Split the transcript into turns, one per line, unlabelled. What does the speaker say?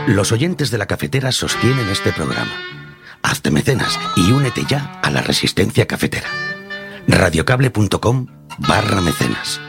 Los oyentes de La Cafetera sostienen este programa. Hazte mecenas y únete ya a la resistencia cafetera. Radiocable.com/mecenas.